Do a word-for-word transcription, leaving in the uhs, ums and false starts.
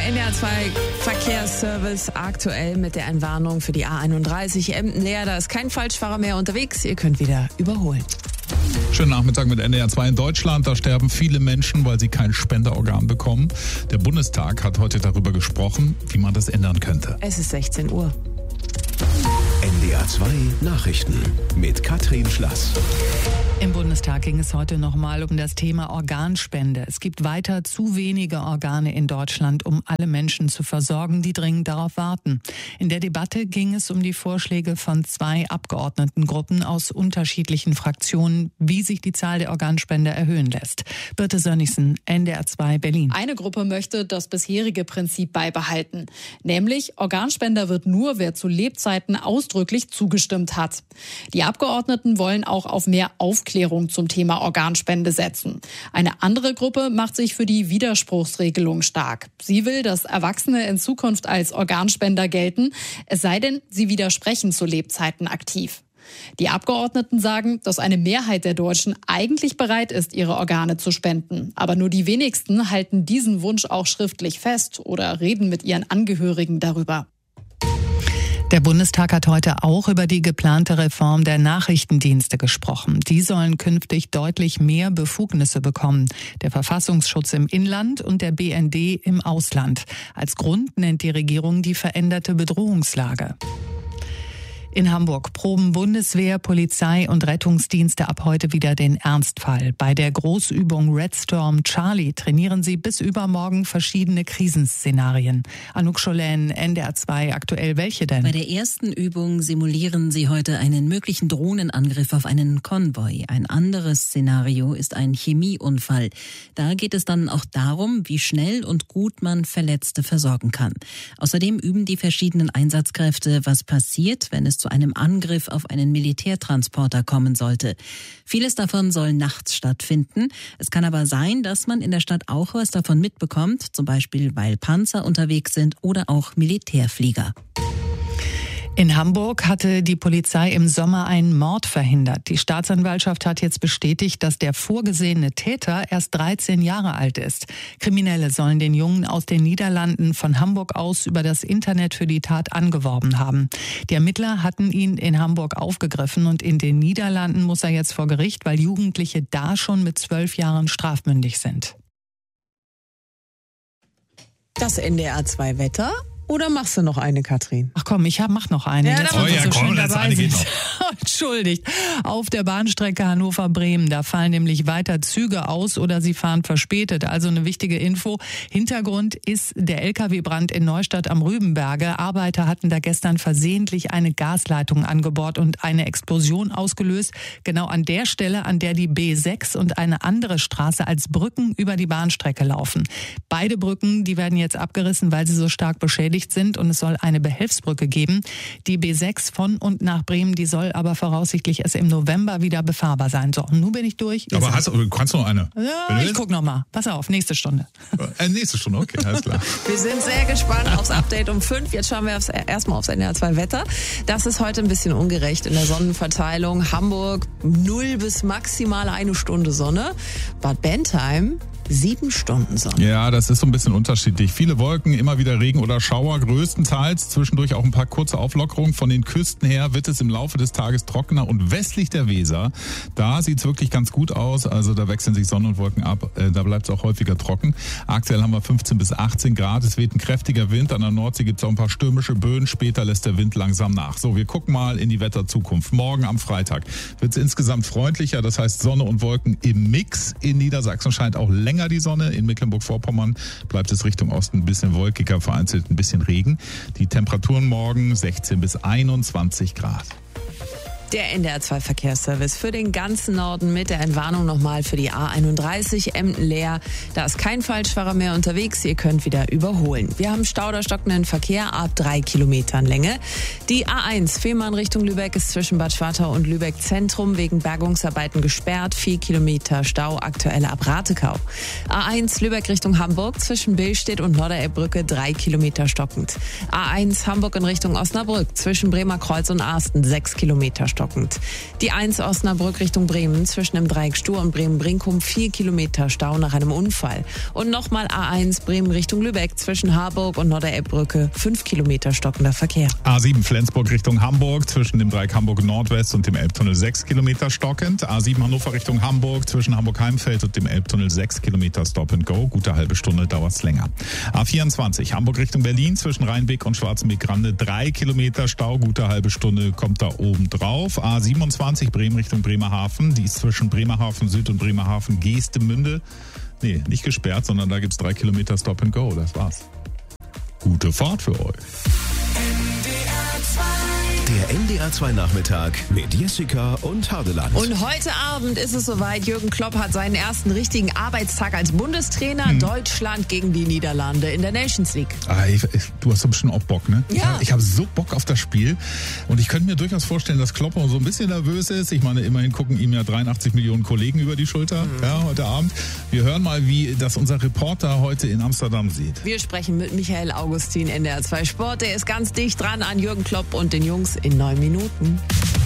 N D R zwei Verkehrsservice aktuell mit der Entwarnung für die A einunddreißig Emden leer. Da ist kein Falschfahrer mehr unterwegs. Ihr könnt wieder überholen. Schönen Nachmittag mit N D R zwei in Deutschland. Da sterben viele Menschen, weil sie kein Spenderorgan bekommen. Der Bundestag hat heute darüber gesprochen, wie man das ändern könnte. Es ist sechzehn Uhr. N D R zwei Nachrichten mit Katrin Schlass. Im Bundestag ging es heute nochmal um das Thema Organspende. Es gibt weiter zu wenige Organe in Deutschland, um alle Menschen zu versorgen, die dringend darauf warten. In der Debatte ging es um die Vorschläge von zwei Abgeordnetengruppen aus unterschiedlichen Fraktionen, wie sich die Zahl der Organspender erhöhen lässt. Birte Sönnigsen, N D R zwei Berlin. Eine Gruppe möchte das bisherige Prinzip beibehalten. Nämlich, Organspender wird nur, wer zu Lebzeiten ausdrücklich zugestimmt hat. Die Abgeordneten wollen auch auf mehr Aufklärung Aufklärung zum Thema Organspende setzen. Eine andere Gruppe macht sich für die Widerspruchsregelung stark. Sie will, dass Erwachsene in Zukunft als Organspender gelten, es sei denn, sie widersprechen zu Lebzeiten aktiv. Die Abgeordneten sagen, dass eine Mehrheit der Deutschen eigentlich bereit ist, ihre Organe zu spenden. Aber nur die wenigsten halten diesen Wunsch auch schriftlich fest oder reden mit ihren Angehörigen darüber. Der Bundestag hat heute auch über die geplante Reform der Nachrichtendienste gesprochen. Die sollen künftig deutlich mehr Befugnisse bekommen. Der Verfassungsschutz im Inland und der B N D im Ausland. Als Grund nennt die Regierung die veränderte Bedrohungslage. In Hamburg proben Bundeswehr, Polizei und Rettungsdienste ab heute wieder den Ernstfall. Bei der Großübung Red Storm Charlie trainieren sie bis übermorgen verschiedene Krisenszenarien. Anouk Scholen, N D R zwei aktuell, welche denn? Bei der ersten Übung simulieren sie heute einen möglichen Drohnenangriff auf einen Konvoi. Ein anderes Szenario ist ein Chemieunfall. Da geht es dann auch darum, wie schnell und gut man Verletzte versorgen kann. Außerdem üben die verschiedenen Einsatzkräfte, was passiert, wenn es zu einem Angriff auf einen Militärtransporter kommen sollte. Vieles davon soll nachts stattfinden. Es kann aber sein, dass man in der Stadt auch was davon mitbekommt, zum Beispiel weil Panzer unterwegs sind oder auch Militärflieger. In Hamburg hatte die Polizei im Sommer einen Mord verhindert. Die Staatsanwaltschaft hat jetzt bestätigt, dass der vorgesehene Täter erst dreizehn Jahre alt ist. Kriminelle sollen den Jungen aus den Niederlanden von Hamburg aus über das Internet für die Tat angeworben haben. Die Ermittler hatten ihn in Hamburg aufgegriffen und in den Niederlanden muss er jetzt vor Gericht, weil Jugendliche da schon mit zwölf Jahren strafmündig sind. Das N D R zwei Wetter. Oder machst du noch eine, Katrin? Ach komm, ich hab, mach noch eine. Ja, Jetzt, oh, wo wir ja, so komm, schön das dabei eine geht sind. noch. Entschuldigt. Auf der Bahnstrecke Hannover-Bremen, da fallen nämlich weiter Züge aus oder sie fahren verspätet. Also eine wichtige Info. Hintergrund ist der L K W-Brand in Neustadt am Rübenberge. Arbeiter hatten da gestern versehentlich eine Gasleitung angebohrt und eine Explosion ausgelöst. Genau an der Stelle, an der die B sechs und eine andere Straße als Brücken über die Bahnstrecke laufen. Beide Brücken, die werden jetzt abgerissen, weil sie so stark beschädigt sind und es soll eine Behelfsbrücke geben. Die B sechs von und nach Bremen, die soll aber voraussichtlich erst im November wieder befahrbar sein. So, nun bin ich durch. Ihr Aber seid- hast, du kannst du noch eine? Ja, ich guck noch mal. Pass auf, nächste Stunde. Äh, nächste Stunde, okay, alles klar. Wir sind sehr gespannt aufs Update um fünf. Jetzt schauen wir aufs, erstmal aufs N D R zwei Wetter. Das ist heute ein bisschen ungerecht in der Sonnenverteilung. Hamburg null bis maximal eine Stunde Sonne. Bad Bentheim sieben Stunden Sonne. Ja, das ist so ein bisschen unterschiedlich. Viele Wolken, immer wieder Regen oder Schauer, größtenteils. Zwischendurch auch ein paar kurze Auflockerungen. Von den Küsten her wird es im Laufe des Tages trockener. Und westlich der Weser, da sieht es wirklich ganz gut aus. Also da wechseln sich Sonne und Wolken ab. Da bleibt es auch häufiger trocken. Aktuell haben wir fünfzehn bis achtzehn Grad. Es weht ein kräftiger Wind. An der Nordsee gibt es auch ein paar stürmische Böen. Später lässt der Wind langsam nach. So, wir gucken mal in die Wetterzukunft. Morgen am Freitag wird es insgesamt freundlicher. Das heißt Sonne und Wolken im Mix. In Niedersachsen scheint auch länger die Sonne. In Mecklenburg-Vorpommern bleibt es Richtung Osten ein bisschen wolkiger, vereinzelt ein bisschen Regen. Die Temperaturen morgen sechzehn bis einundzwanzig Grad. Der N D R zwei Verkehrsservice für den ganzen Norden mit der Entwarnung nochmal für die A einunddreißig Emden leer. Da ist kein Falschfahrer mehr unterwegs. Ihr könnt wieder überholen. Wir haben Stau oder stockenden Verkehr ab drei Kilometern Länge. Die A eins Fehmarn Richtung Lübeck ist zwischen Bad Schwartau und Lübeck Zentrum wegen Bergungsarbeiten gesperrt. Vier Kilometer Stau aktuell ab Ratekau. A eins Lübeck Richtung Hamburg zwischen Billstedt und Norderelbbrücke drei Kilometer stockend. A eins Hamburg in Richtung Osnabrück zwischen Bremer Kreuz und Arsten sechs Kilometer stockend. stockend. Die eins Osnabrück Richtung Bremen zwischen dem Dreieck Stur und Bremen-Brinkum vier Kilometer Stau nach einem Unfall. Und nochmal A eins Bremen Richtung Lübeck zwischen Harburg und Norderelbbrücke fünf Kilometer stockender Verkehr. A sieben Flensburg Richtung Hamburg zwischen dem Dreieck Hamburg Nordwest und dem Elbtunnel sechs Kilometer stockend. A sieben Hannover Richtung Hamburg zwischen Hamburg-Heimfeld und dem Elbtunnel sechs Kilometer Stop and Go. Gute halbe Stunde dauert's länger. A vierundzwanzig Hamburg Richtung Berlin zwischen Rheinbeck und Schwarzenbeck-Grande drei Kilometer Stau. Gute halbe Stunde kommt da oben drauf. A siebenundzwanzig Bremen Richtung Bremerhaven. Die ist zwischen Bremerhaven Süd und Bremerhaven Geestemünde. Nee, nicht gesperrt, sondern da gibt's drei Kilometer Stop and Go. Das war's. Gute Fahrt für euch. Der N D R zwei Nachmittag mit Jessica und Hardeland. Und heute Abend ist es soweit. Jürgen Klopp hat seinen ersten richtigen Arbeitstag als Bundestrainer. Hm. Deutschland gegen die Niederlande in der Nations League. Ah, ich, ich, du hast doch bestimmt auch Bock, ne? Ja. Ich habe ich hab so Bock auf das Spiel. Und ich könnte mir durchaus vorstellen, dass Klopp auch so ein bisschen nervös ist. Ich meine, immerhin gucken ihm ja dreiundachtzig Millionen Kollegen über die Schulter, hm. ja, heute Abend. Wir hören mal, wie das unser Reporter heute in Amsterdam sieht. Wir sprechen mit Michael Augustin, N D R zwei Sport. Der ist ganz dicht dran an Jürgen Klopp und den Jungs in neun Minuten.